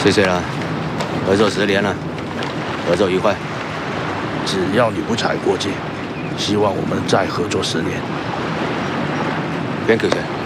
谢谢了，合作10年了，合作愉快。 只要你不踩过界，希望我们再合作10年。 边客气。